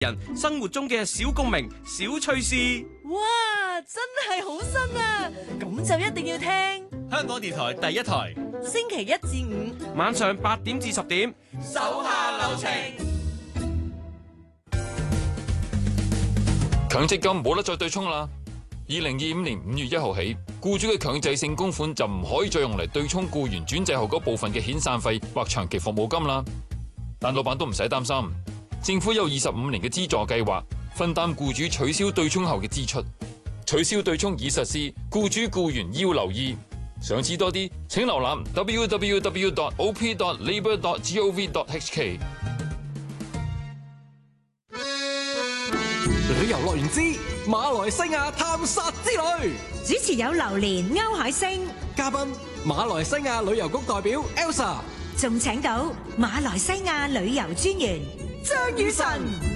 人生活中嘅小共鳴、小趣事。 哇，真係好新啊！咁就一定要聽香港電台第一台， 星期一至五晚上8點至10點， 手下留情。 強積金冇得再對沖啦。2025年5月1號起，僱主嘅強制性供款就唔可以再用嚟對沖僱員轉制後嗰部分嘅遣散費或長期服務金啦。但老闆都唔使擔心，政府有25年嘅資助計劃，分擔僱主取消對沖後嘅支出。取消對沖已實施，僱主僱員要留意。想知多啲，請瀏覽 www.op.labour.gov.hk。 旅遊樂園之馬來西亞探索之旅， 主持有榴蓮、歐海星， 嘉賓馬來西亞旅遊局代表 Elsa， 仲請到馬來西亞旅遊專員張雨晨。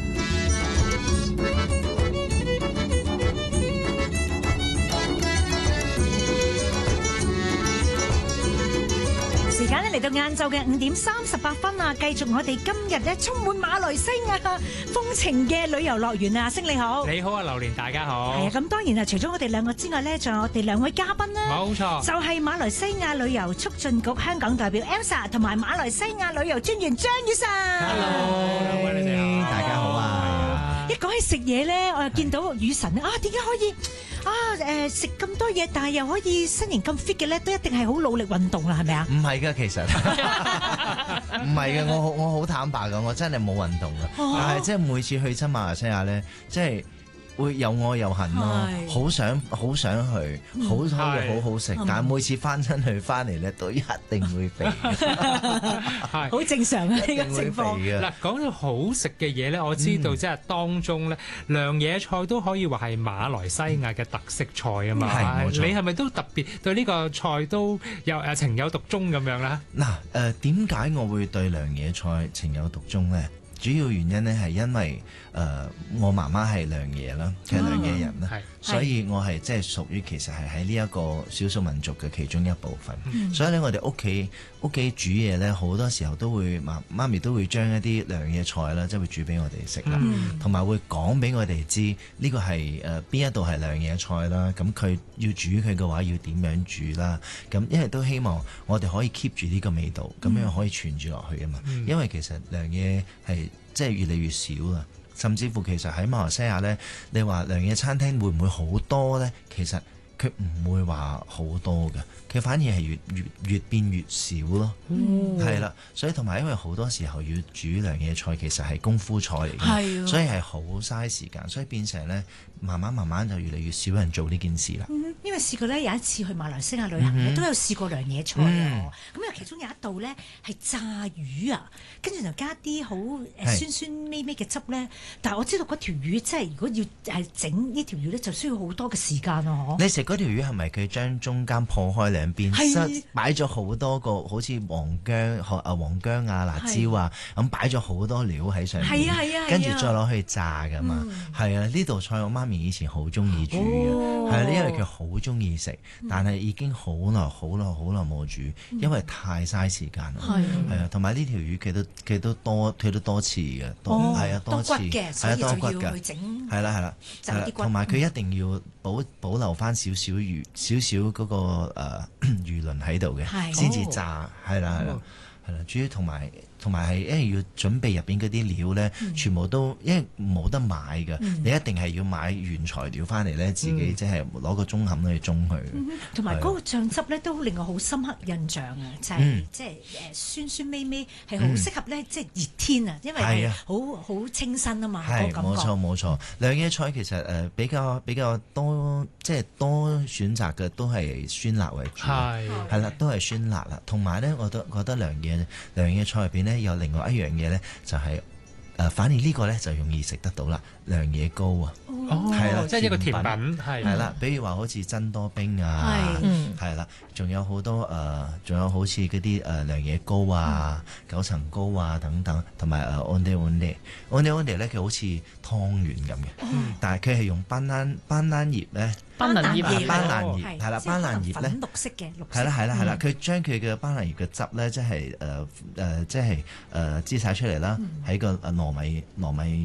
時間咧嚟到晏晝嘅5點38分啊！繼續我哋今日咧充滿馬來西亞風情嘅旅遊樂園啊！星你好， 你好啊，榴蓮，大家好。 係啊，咁當然啊，除咗我哋兩個之外咧，仲有我哋兩位嘉賓啦。 冇錯， 就係馬來西亞旅遊促進局香港代表 Elsa 同埋馬來西亞旅遊專員張雨晨。 Hello，兩位你哋好， 大家好啊！ 一講起食嘢咧，我又見到雨晨啊，點解可以食咁多嘢，但係又可以身形咁 fit 嘅咧，都一定係好努力運動啦，係咪啊？ 唔係㗎，其實唔係嘅，我好坦白㗎，我真係冇運動㗎，但係即係每次去親馬來西亞咧，即係會有愛有恨咯，好想去，好多嘢好好食，但係每次翻親去翻嚟咧，都一定會肥， 係好正常啊呢個情況。 嗱，講到好食嘅嘢咧，我知道即係當中咧，涼野菜都可以話係馬來西亞嘅特色菜啊嘛。 係冇錯。 你係咪都特別對呢個菜都有情有獨鍾咁樣咧？ 嗱，點解我會對涼野菜情有獨鍾咧？主要原因咧係因為我媽媽係涼野啦，嘅涼野人啦，所以我係即係屬於其實係喺呢一個少數民族嘅其中一部分。所以咧，我哋屋企煮嘢咧，好多時候都會媽咪都會將一啲涼野菜啦，即係會煮俾我哋食啦，同埋會講俾我哋知呢個係邊一度係涼野菜啦。咁佢要煮佢嘅話，要點樣煮啦？咁因為都希望我哋可以 keep 住呢個味道，咁樣可以傳住落去啊嘛。因為其實涼野係即係越嚟越少啦。甚至乎其實喺馬來西亞呢，你話涼野餐廳會唔會好多呢？其實佢唔會話好多嘅，佢反而係越變越少咯。係啦，所以同埋因為好多時候要煮涼野菜，其實係功夫菜嚟嘅，所以係好嘥時間，所以變成呢，慢慢就越嚟越少人做呢件事啦。 因為試過咧，有一次去馬來西亞旅行都有試過涼野菜啊。咁其中有一道咧係炸魚啊，跟住就加啲好酸酸味味嘅汁咧。但係我知道嗰條魚即係如果要係整呢條魚咧，就需要好多嘅時間啊！ 你食嗰條魚係咪佢將中間破開兩邊，擺咗好多個好似黃薑啊、辣椒啊咁擺咗好多料喺上面，跟住再攞去炸㗎嘛？係啊，呢道菜我媽咪以前好中意煮嘅，係因為佢好中意食，但係已經好耐冇煮，因為太嘥時間啦。係啊，同埋呢條魚佢都多次嘅，係啊，多次嘅，係啊，多骨嘅，係啦，同埋佢一定要保留翻少少魚嗰個魚鱗喺度嘅，先至炸，係啦，主要同埋係因為要準備入邊嗰啲料咧，全部都因為冇得買嘅，你一定係要買原材料翻嚟咧，自己即係攞個鐘冚去舂佢。 同埋嗰個醬汁咧都令我好深刻印象啊！就係即係酸酸味味，係好適合咧，即係熱天啊，因為係好清新啊嘛。 係冇錯，涼野菜其實比較多，即係多選擇嘅都係酸辣為主，係啦，都係酸辣啦。同埋咧，我都覺得涼野菜入邊咧有另外一樣嘢咧，就係反而呢個咧就容易食得到啦，涼野糕啊，係啦， 即係一個甜品，係啦，比如話好似珍多冰啊，係啦，仲有好多仲有好似嗰啲涼野糕啊、九層糕啊等等，同埋ondeh ondeh 咧，佢好似湯圓咁嘅，但係佢係用班蘭葉咧。 班蘭葉係啦，班蘭葉咧， 綠色嘅， 係啦，佢將佢嘅班蘭葉嘅汁咧，即係擠晒出嚟啦，喺個糯米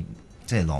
即係浪